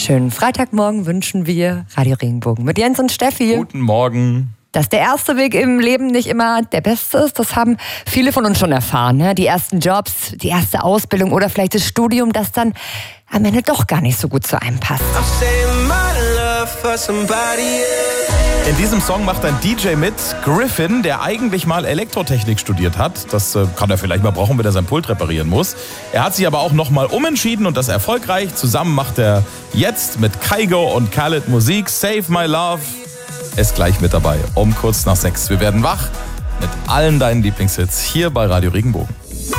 Schönen Freitagmorgen wünschen wir Radio Regenbogen mit Jens und Steffi. Guten Morgen. Dass der erste Weg im Leben nicht immer der beste ist, das haben viele von uns schon erfahren. Ne? Die ersten Jobs, die erste Ausbildung oder vielleicht das Studium, das dann am Ende doch gar nicht so gut zu einem passt. In diesem Song macht ein DJ mit, Griffin, der eigentlich mal Elektrotechnik studiert hat. Das kann er vielleicht mal brauchen, wenn er sein Pult reparieren muss. Er hat sich aber auch nochmal umentschieden und das erfolgreich. Zusammen macht er jetzt mit Kygo und Khaled Musik. Save My Love ist gleich mit dabei, um kurz nach 6. Wir werden wach mit allen deinen Lieblingshits hier bei Radio Regenbogen.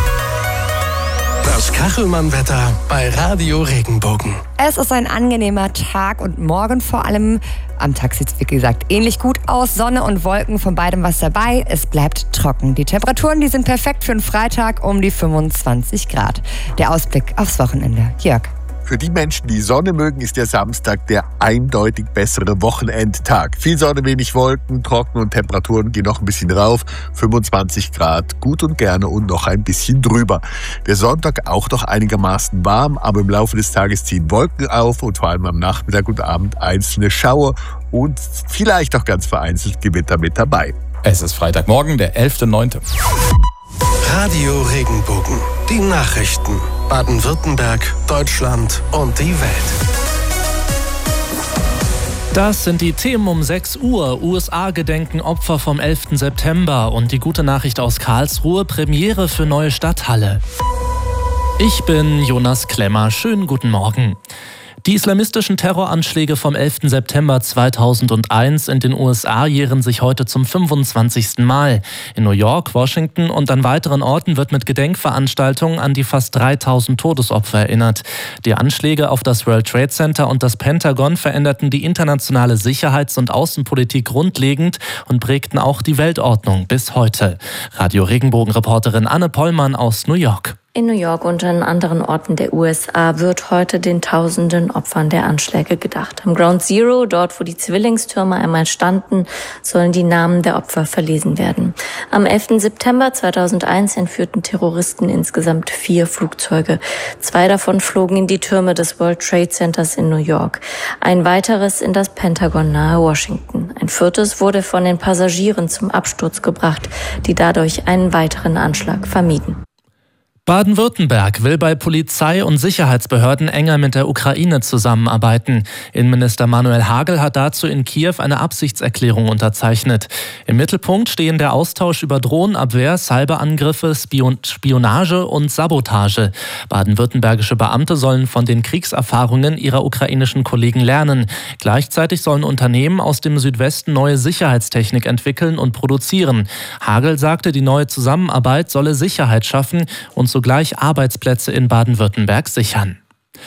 Das Kachelmann-Wetter bei Radio Regenbogen. Es ist ein angenehmer Tag und morgen vor allem. Am Tag sieht es, wie gesagt, ähnlich gut aus. Sonne und Wolken, von beidem was dabei. Es bleibt trocken. Die Temperaturen, die sind perfekt für einen Freitag um die 25 Grad. Der Ausblick aufs Wochenende. Jörg. Für die Menschen, die Sonne mögen, ist der Samstag der eindeutig bessere Wochenendtag. Viel Sonne, wenig Wolken, trocken und Temperaturen gehen noch ein bisschen rauf. 25 Grad, gut und gerne und noch ein bisschen drüber. Der Sonntag auch noch einigermaßen warm, aber im Laufe des Tages ziehen Wolken auf und vor allem am Nachmittag und Abend einzelne Schauer und vielleicht auch ganz vereinzelt Gewitter mit dabei. Es ist Freitagmorgen, der 11.9. Radio Regenbogen. Die Nachrichten. Baden-Württemberg, Deutschland und die Welt. Das sind die Themen um 6 Uhr. USA gedenken Opfer vom 11. September und die gute Nachricht aus Karlsruhe, Premiere für neue Stadthalle. Ich bin Jonas Klemmer. Schönen guten Morgen. Die islamistischen Terroranschläge vom 11. September 2001 in den USA jähren sich heute zum 25. Mal. In New York, Washington und an weiteren Orten wird mit Gedenkveranstaltungen an die fast 3000 Todesopfer erinnert. Die Anschläge auf das World Trade Center und das Pentagon veränderten die internationale Sicherheits- und Außenpolitik grundlegend und prägten auch die Weltordnung bis heute. Radio Regenbogen-Reporterin Anne Pollmann aus New York. In New York und an anderen Orten der USA wird heute den tausenden Opfern der Anschläge gedacht. Am Ground Zero, dort wo die Zwillingstürme einmal standen, sollen die Namen der Opfer verlesen werden. Am 11. September 2001 entführten Terroristen insgesamt 4 Flugzeuge. 2 davon flogen in die Türme des World Trade Centers in New York. Ein weiteres in das Pentagon nahe Washington. Ein 4. wurde von den Passagieren zum Absturz gebracht, die dadurch einen weiteren Anschlag vermieden. Baden-Württemberg will bei Polizei und Sicherheitsbehörden enger mit der Ukraine zusammenarbeiten. Innenminister Manuel Hagel hat dazu in Kiew eine Absichtserklärung unterzeichnet. Im Mittelpunkt stehen der Austausch über Drohnenabwehr, Cyberangriffe, Spionage und Sabotage. Baden-württembergische Beamte sollen von den Kriegserfahrungen ihrer ukrainischen Kollegen lernen. Gleichzeitig sollen Unternehmen aus dem Südwesten neue Sicherheitstechnik entwickeln und produzieren. Hagel sagte, die neue Zusammenarbeit solle Sicherheit schaffen und zugleich Arbeitsplätze in Baden-Württemberg sichern.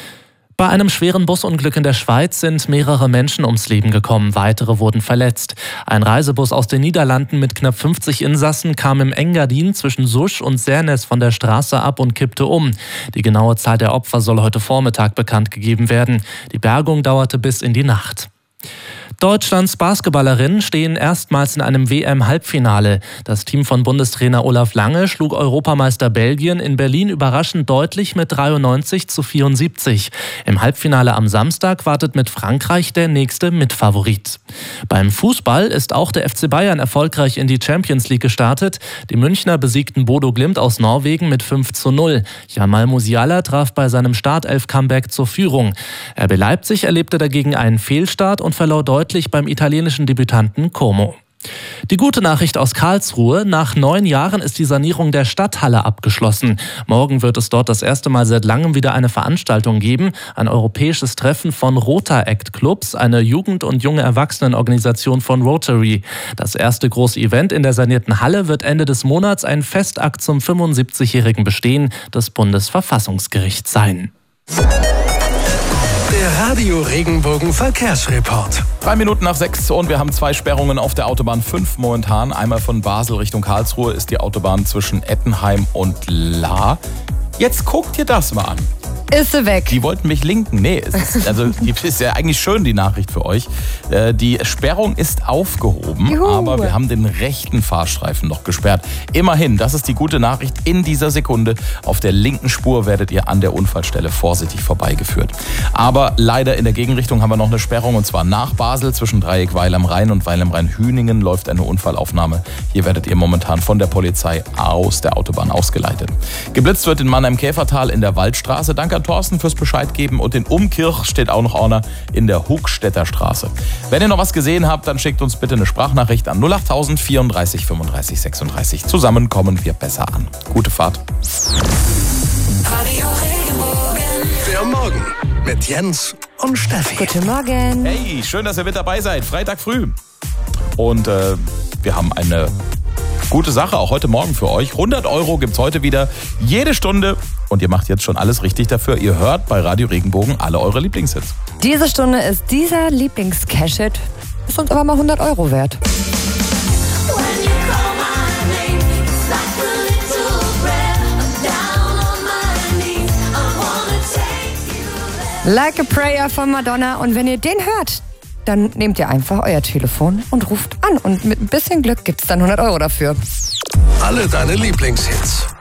Bei einem schweren Busunglück in der Schweiz sind mehrere Menschen ums Leben gekommen, weitere wurden verletzt. Ein Reisebus aus den Niederlanden mit knapp 50 Insassen kam im Engadin zwischen Susch und Sernes von der Straße ab und kippte um. Die genaue Zahl der Opfer soll heute Vormittag bekannt gegeben werden. Die Bergung dauerte bis in die Nacht. Deutschlands Basketballerinnen stehen erstmals in einem WM-Halbfinale. Das Team von Bundestrainer Olaf Lange schlug Europameister Belgien in Berlin überraschend deutlich mit 93-74. Im Halbfinale am Samstag wartet mit Frankreich der nächste Mitfavorit. Beim Fußball ist auch der FC Bayern erfolgreich in die Champions League gestartet. Die Münchner besiegten Bodo Glimt aus Norwegen mit 5:0. Jamal Musiala traf bei seinem Startelf-Comeback zur Führung. RB Leipzig erlebte dagegen einen Fehlstart und verlor deutlich beim italienischen Debütanten Como. Die gute Nachricht aus Karlsruhe: Nach 9 Jahren ist die Sanierung der Stadthalle abgeschlossen. Morgen wird es dort das erste Mal seit langem wieder eine Veranstaltung geben. Ein europäisches Treffen von Rotaract Clubs, eine Jugend- und junge Erwachsenenorganisation von Rotary. Das erste große Event in der sanierten Halle wird Ende des Monats ein Festakt zum 75-jährigen Bestehen des Bundesverfassungsgerichts sein. Der Radio Regenbogen Verkehrsreport. 3 Minuten nach 6 und wir haben 2 Sperrungen auf der Autobahn 5 momentan. Einmal von Basel Richtung Karlsruhe ist die Autobahn zwischen Ettenheim und Lahr Jetzt guck dir das mal an. Ist sie weg? Die wollten mich linken. Nee, die ist ja eigentlich schön, die Nachricht für euch. Die Sperrung ist aufgehoben, Juhu. aber wir haben den rechten Fahrstreifen noch gesperrt. Immerhin, das ist die gute Nachricht. In dieser Sekunde auf der linken Spur werdet ihr an der Unfallstelle vorsichtig vorbeigeführt. Aber leider in der Gegenrichtung haben wir noch eine Sperrung, und zwar nach Basel zwischen Dreieck Weil am Rhein und Weil am Rhein-Hüningen läuft eine Unfallaufnahme. Hier werdet ihr momentan von der Polizei aus der Autobahn ausgeleitet. Geblitzt wird in Mannheim-Käfertal in der Waldstraße. Danke an Thorsten fürs Bescheid geben, und in Umkirch steht auch noch einer in der Huckstädter Straße. Wenn ihr noch was gesehen habt, dann schickt uns bitte eine Sprachnachricht an 08000 34 35 36. Zusammen kommen wir besser an. Gute Fahrt. Der Morgen mit Jens und Steffi. Guten Morgen. Hey, schön, dass ihr mit dabei seid. Freitag früh. Und wir haben eine gute Sache auch heute Morgen für euch. 100 € gibt's heute wieder, jede Stunde. Und ihr macht jetzt schon alles richtig dafür. Ihr hört bei Radio Regenbogen alle eure Lieblingshits. Diese Stunde ist dieser Lieblings-Cash-Hit. Ist uns aber mal 100 € wert. Like a Prayer von Madonna. Und wenn ihr den hört, dann nehmt ihr einfach euer Telefon und ruft an. Und mit ein bisschen Glück gibt's dann 100 € dafür. Alle deine Lieblingshits.